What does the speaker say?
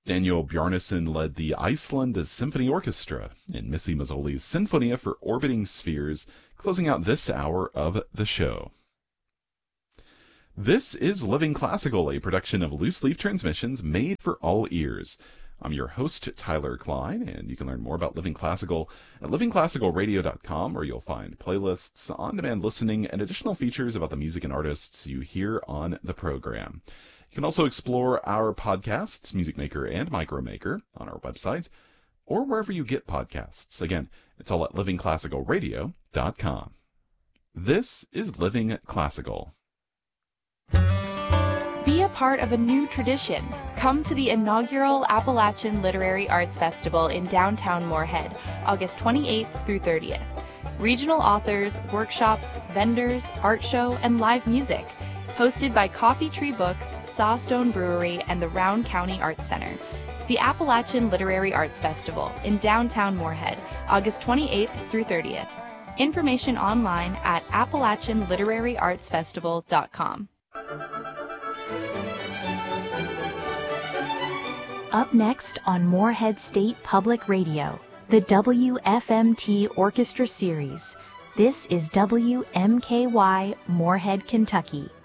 Daniel Bjarnason led the Iceland Symphony Orchestra in Missy Mazzoli's Sinfonia for Orbiting Spheres, closing out this hour of the show. This is Living Classical, a production of Loose Leaf Transmissions made for all ears. I'm your host, Tyler Klein, and you can learn more about Living Classical at livingclassicalradio.com, where you'll find playlists, on-demand listening, and additional features about the music and artists you hear on the program. You can also explore our podcasts, Music Maker and Micromaker, on our website, or wherever you get podcasts. Again, it's all at livingclassicalradio.com. This is Living Classical. Be a part of a new tradition. Come to the inaugural Appalachian Literary Arts Festival in downtown Moorhead, August 28th through 30th. Regional authors, workshops, vendors, art show, and live music. Hosted by Coffee Tree Books, Sawstone Brewery, and the Round County Arts Center. The Appalachian Literary Arts Festival in downtown Moorhead, August 28th through 30th. Information online at appalachianliteraryartsfestival.com. Up next on Moorhead State Public Radio, the WFMT Orchestra Series. This is WMKY, Moorhead, Kentucky.